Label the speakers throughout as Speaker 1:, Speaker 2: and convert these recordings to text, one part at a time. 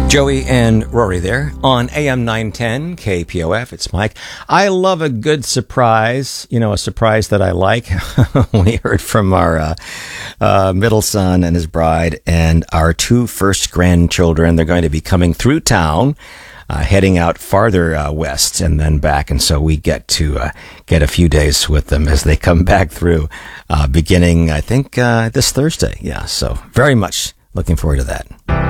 Speaker 1: Joey and Rory there on AM 910 KPOF. It's Mike. I love a good surprise, a surprise that I like. We heard from our middle son and his bride and our two first grandchildren. They're going to be coming through town, heading out farther west and then back. And so we get to get a few days with them as they come back through, beginning, I think, this Thursday. Yeah, so very much looking forward to that.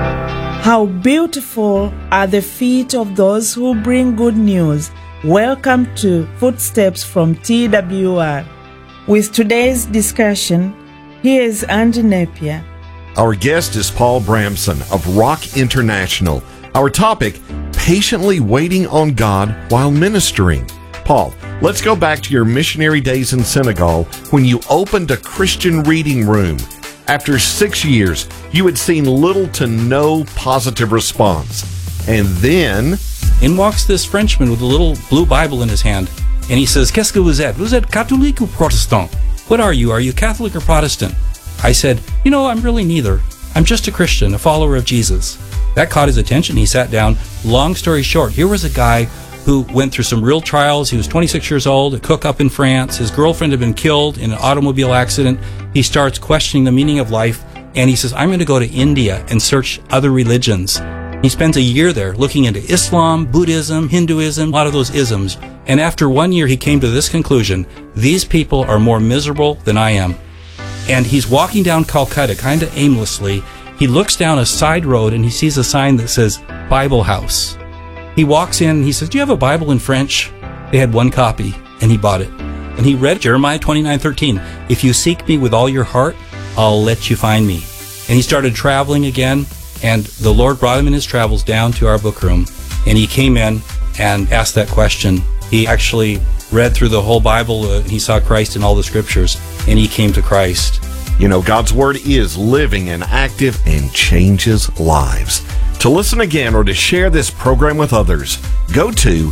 Speaker 2: How beautiful are the feet of those who bring good news. Welcome to Footsteps from TWR. With today's discussion, here is Andy Napier.
Speaker 3: Our guest is Paul Bramson of Rock International. Our topic, patiently waiting on God while ministering. Paul, let's go back to your missionary days in Senegal when you opened a Christian reading room. After 6 years, you had seen little to no positive response. And then...
Speaker 4: in walks this Frenchman with a little blue Bible in his hand. And he says, Qu'est-ce que vous êtes? Vous êtes catholique ou protestant? What are you? Are you Catholic or Protestant? I said, I'm really neither. I'm just a Christian, a follower of Jesus. That caught his attention. He sat down. Long story short, here was a guy who went through some real trials. He was 26 years old, a cook up in France. His girlfriend had been killed in an automobile accident. He starts questioning the meaning of life, and he says, I'm going to go to India and search other religions. He spends a year there looking into Islam, Buddhism, Hinduism, a lot of those isms. And after 1 year, he came to this conclusion: these people are more miserable than I am. And he's walking down Calcutta kind of aimlessly. He looks down a side road and he sees a sign that says Bible House. He walks in and he says, do you have a Bible in French? They had one copy, and he bought it. And he read Jeremiah 29:13. If you seek me with all your heart, I'll let you find me. And he started traveling again, and the Lord brought him in his travels down to our book room. And he came in and asked that question. He actually read through the whole Bible, and he saw Christ in all the scriptures, and he came to Christ.
Speaker 3: God's Word is living and active and changes lives. To listen again or to share this program with others, go to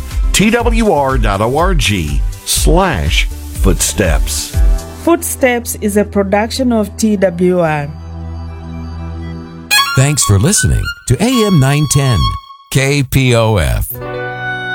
Speaker 3: twr.org/footsteps.
Speaker 2: Footsteps is a production of TWR.
Speaker 5: Thanks for listening to AM 910 KPOF.